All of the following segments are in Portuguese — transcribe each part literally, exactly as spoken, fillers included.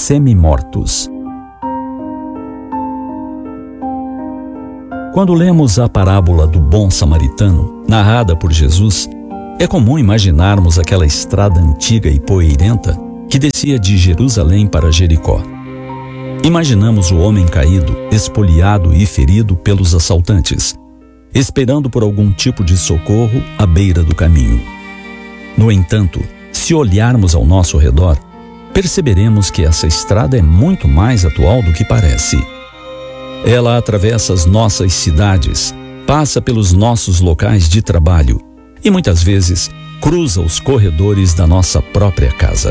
semi-mortos. Quando lemos a parábola do bom samaritano, narrada por Jesus, é comum imaginarmos aquela estrada antiga e poeirenta que descia de Jerusalém para Jericó. Imaginamos o homem caído, espoliado e ferido pelos assaltantes, esperando por algum tipo de socorro à beira do caminho. No entanto, se olharmos ao nosso redor, perceberemos que essa estrada é muito mais atual do que parece. Ela atravessa as nossas cidades, passa pelos nossos locais de trabalho e muitas vezes cruza os corredores da nossa própria casa.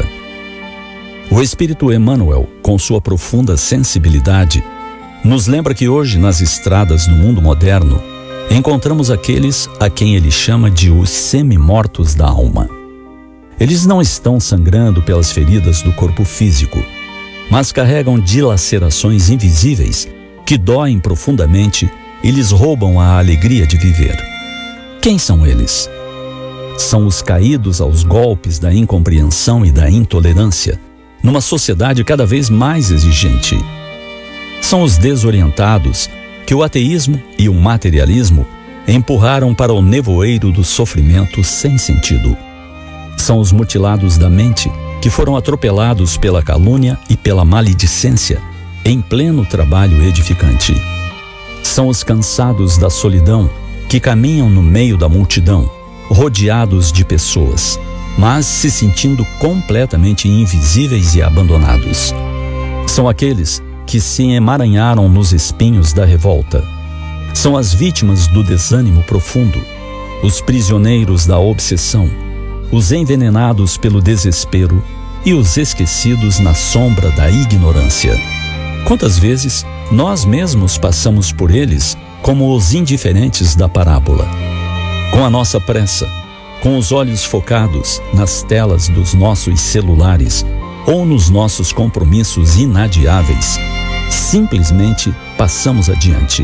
O Espírito Emmanuel, com sua profunda sensibilidade, nos lembra que hoje nas estradas do mundo moderno encontramos aqueles a quem ele chama de os semi-mortos da alma. Eles não estão sangrando pelas feridas do corpo físico, mas carregam dilacerações invisíveis que doem profundamente e lhes roubam a alegria de viver. Quem são eles? São os caídos aos golpes da incompreensão e da intolerância, numa sociedade cada vez mais exigente. São os desorientados que o ateísmo e o materialismo empurraram para o nevoeiro do sofrimento sem sentido. São os mutilados da mente que foram atropelados pela calúnia e pela maledicência em pleno trabalho edificante. São os cansados da solidão que caminham no meio da multidão, rodeados de pessoas, mas se sentindo completamente invisíveis e abandonados. São aqueles que se emaranharam nos espinhos da revolta. São as vítimas do desânimo profundo, os prisioneiros da obsessão, os envenenados pelo desespero e os esquecidos na sombra da ignorância. Quantas vezes nós mesmos passamos por eles como os indiferentes da parábola? Com a nossa pressa, com os olhos focados nas telas dos nossos celulares ou nos nossos compromissos inadiáveis, simplesmente passamos adiante.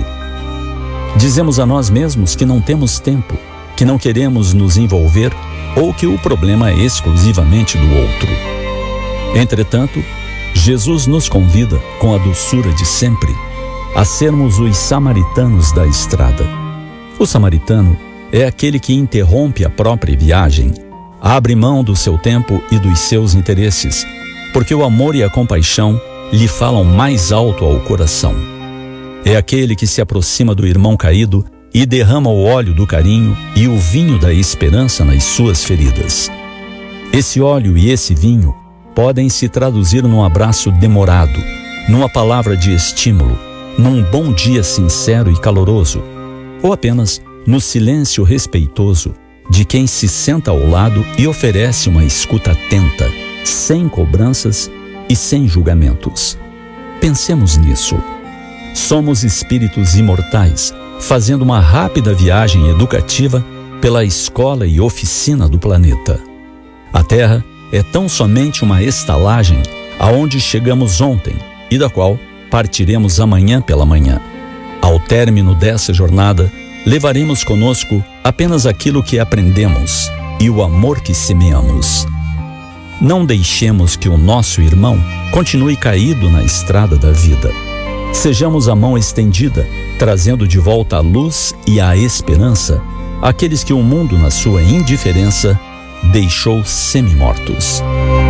Dizemos a nós mesmos que não temos tempo, que não queremos nos envolver ou que o problema é exclusivamente do outro. Entretanto, Jesus nos convida, com a doçura de sempre, a sermos os samaritanos da estrada. O samaritano é aquele que interrompe a própria viagem, abre mão do seu tempo e dos seus interesses, porque o amor e a compaixão lhe falam mais alto ao coração. É aquele que se aproxima do irmão caído e derrama o óleo do carinho e o vinho da esperança nas suas feridas. Esse óleo e esse vinho podem se traduzir num abraço demorado, numa palavra de estímulo, num bom dia sincero e caloroso, ou apenas no silêncio respeitoso de quem se senta ao lado e oferece uma escuta atenta, sem cobranças e sem julgamentos. Pensemos nisso. Somos espíritos imortais, fazendo uma rápida viagem educativa pela escola e oficina do planeta. A Terra é tão somente uma estalagem aonde chegamos ontem e da qual partiremos amanhã pela manhã. Ao término dessa jornada, levaremos conosco apenas aquilo que aprendemos e o amor que semeamos. Não deixemos que o nosso irmão continue caído na estrada da vida. Sejamos a mão estendida, trazendo de volta a luz e a esperança àqueles que o mundo, na sua indiferença, deixou semi-mortos.